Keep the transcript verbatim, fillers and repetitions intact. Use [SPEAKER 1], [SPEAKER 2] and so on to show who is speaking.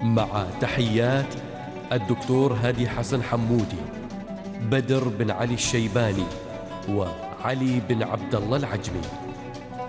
[SPEAKER 1] مع تحيات الدكتور هادي حسن حمودي، بدر بن علي الشيباني، وعلي بن عبد الله العجمي.